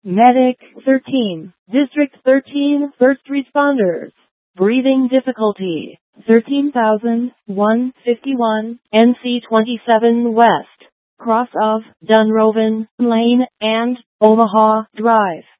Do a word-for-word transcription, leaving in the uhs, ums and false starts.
Medic thirteen. District thirteen, first responders. Breathing difficulty, thirteen thousand one hundred fifty-one, N C twenty-seven West, cross of Dunroven Lane and Omaha Drive.